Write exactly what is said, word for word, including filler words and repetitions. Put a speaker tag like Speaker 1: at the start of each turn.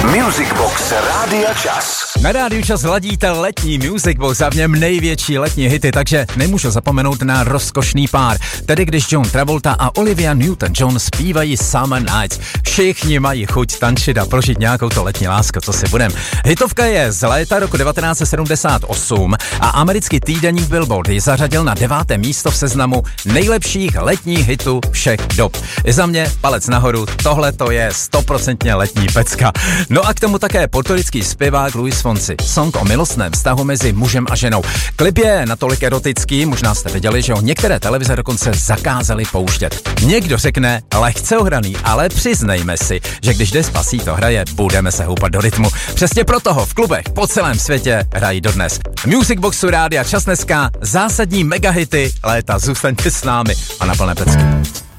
Speaker 1: Music Box Rádia Čas.
Speaker 2: Na Rádiu Čas ladíte letní Music Box a v něm největší letní hity, takže nemůžu zapomenout na rozkošný pár. Tedy když John Travolta a Olivia Newton-John zpívají Summer Nights. Všichni mají chuť tančit a prožít nějakou to letní lásku, co si budem. Hitovka je z léta roku devatenáct set sedmdesát osm a americký týdeník Billboard ji zařadil na deváté místo v seznamu nejlepších letních hitů všech dob. I za mě palec nahoru, tohle to je stoprocentně letní pecka. No a k tomu také portorický zpěvák Luis Fonsi. Song o milostném vztahu mezi mužem a ženou. Klip je natolik erotický, možná jste viděli, že ho některé televize dokonce zakázaly pouštět. Někdo řekne lehce ohraný, ale přiznejme si, že když Despacito hraje, budeme se houpat do rytmu. Přesně proto ho v klubech po celém světě hrají dodnes. Music Boxu Rádia Čas dneska zásadní megahity léta. Zůstaňte s námi a na plné pecky.